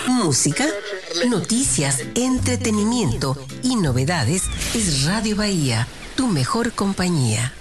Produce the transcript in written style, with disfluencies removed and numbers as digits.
Música, noticias, entretenimiento y novedades es Radio Bahía, tu mejor compañía.